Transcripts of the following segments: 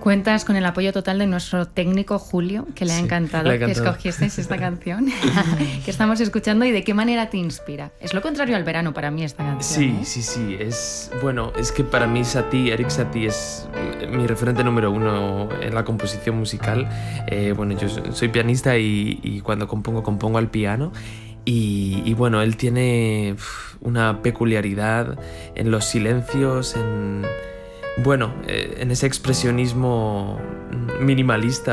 Cuentas con el apoyo total de nuestro técnico Julio, que le ha encantado que escogieses esta canción que estamos escuchando. ¿Y de qué manera te inspira? Es lo contrario al verano para mí esta canción. Sí. Es que para mí Eric Satie es mi referente número uno en la composición musical. Yo soy pianista y cuando compongo al piano. Y bueno, él tiene una peculiaridad en los silencios, en ese expresionismo minimalista.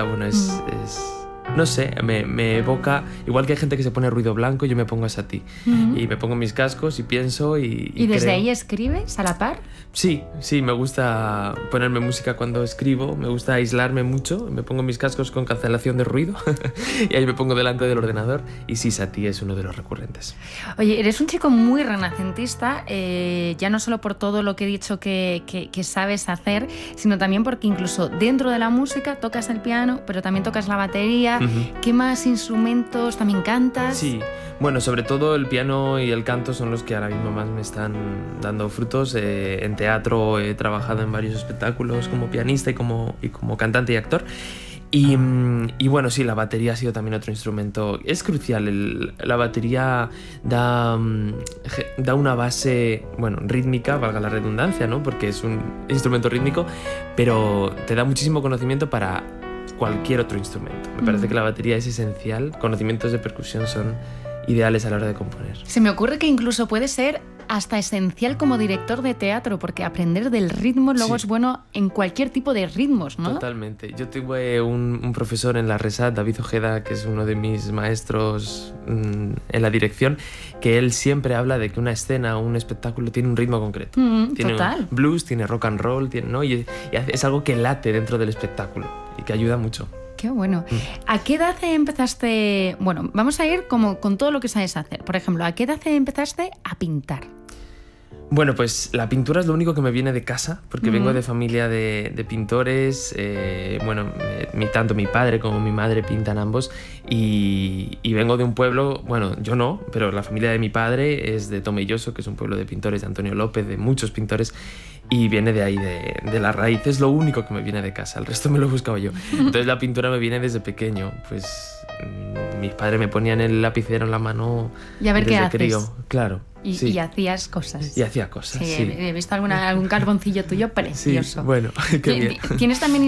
No sé, me evoca, igual que hay gente que se pone ruido blanco, yo me pongo a Satie. Y me pongo mis cascos y pienso y desde creo. ahí escribes a la par? Sí, me gusta ponerme música cuando escribo, me gusta aislarme mucho, me pongo mis cascos con cancelación de ruido y ahí me pongo delante del ordenador y sí, Satie es uno de los recurrentes. Oye, eres un chico muy renacentista, ya no solo por todo lo que he dicho que sabes hacer, sino también porque incluso dentro de la música tocas el piano, pero también tocas la batería. ¿Qué más instrumentos también cantas? Sí, bueno, sobre todo el piano y el canto son los que ahora mismo más me están dando frutos. En teatro he trabajado en varios espectáculos como pianista y como cantante y actor. Y bueno, sí, la batería ha sido también otro instrumento. Es crucial, la batería da una base, rítmica, valga la redundancia, ¿no? Porque es un instrumento rítmico, pero te da muchísimo conocimiento para cualquier otro instrumento. Me parece que la batería es esencial. Conocimientos de percusión son ideales a la hora de componer. Se me ocurre que incluso puede ser hasta esencial como director de teatro, porque aprender del ritmo luego es bueno en cualquier tipo de ritmos, ¿no? Totalmente. Yo tuve un profesor en la RESAT, David Ojeda, que es uno de mis maestros en la dirección, que él siempre habla de que una escena o un espectáculo tiene un ritmo concreto. Tiene total. Blues, tiene rock and roll, ¿no? Y es algo que late dentro del espectáculo y que ayuda mucho. Qué bueno. ¿A qué edad empezaste? Bueno, vamos a ir como con todo lo que sabes hacer. Por ejemplo, ¿a qué edad empezaste a pintar? Bueno, pues la pintura es lo único que me viene de casa, porque vengo de familia de pintores. Tanto mi padre como mi madre pintan ambos. Y vengo de un pueblo, yo no, pero la familia de mi padre es de Tomelloso, que es un pueblo de pintores, de Antonio López, de muchos pintores. Y viene de ahí, de la raíz. Es lo único que me viene de casa, el resto me lo he buscado yo. Entonces la pintura me viene desde pequeño. Pues mis padres me ponían el lapicero en la mano y a ver qué haces. Crío. Claro. Y hacías cosas. Y hacía cosas, sí. He visto algún carboncillo tuyo precioso. Sí, bueno, qué bien. ¿Tienes también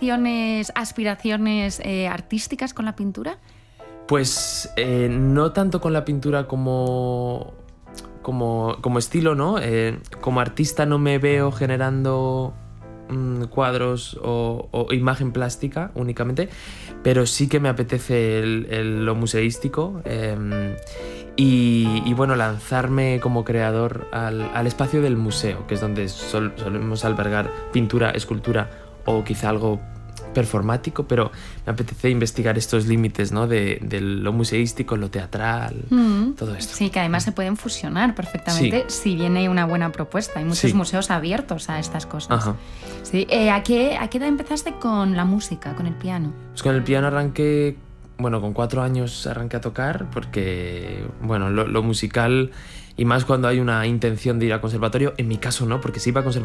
aspiraciones artísticas con la pintura? Pues no tanto con la pintura como estilo, ¿no? Como artista no me veo generando cuadros o imagen plástica únicamente, pero sí que me apetece lo museístico y lanzarme como creador al espacio del museo, que es donde solemos albergar pintura, escultura o quizá algo performático, pero me apetece investigar estos límites, ¿no? de lo museístico, lo teatral, todo esto. Sí, que además se pueden fusionar perfectamente si viene una buena propuesta. Hay muchos museos abiertos a estas cosas. Ajá. Sí. ¿A qué edad empezaste con la música, con el piano? Pues con el piano arranqué, con 4 años arranqué a tocar, porque lo musical, y más cuando hay una intención de ir al conservatorio, en mi caso no, porque si iba a conservatorio